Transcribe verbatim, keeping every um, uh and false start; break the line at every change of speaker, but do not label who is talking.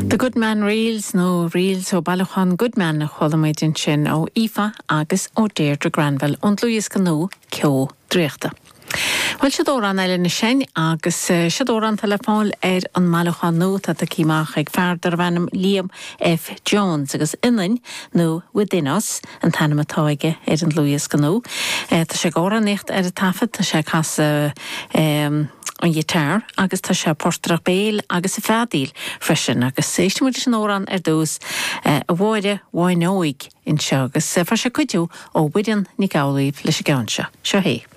The Goodman Reels no Reels ó Balachan Goodman na cholamidin sin ó Aoife agus ó Deirdre Granville und Louis Ganó Kyo Dríochta. Well siadóran eile na sin agus siadóran telefón ar an Malachan nó tá a címach ag feardar bhainm Liam F. Jones agus inan nó within us an tanam atáige ar an Louis Ganó. Tá sé góran nicht ar a tafad tá sé cas um, an gitar agus tá sé portrach béil agus a fadíl freisin agus séiste mu sin óran ar dús a bhide bháinóig in seo agus far sé cuidiú ó bhuiidean ní gálaíh leis a gáinse. Seo hé.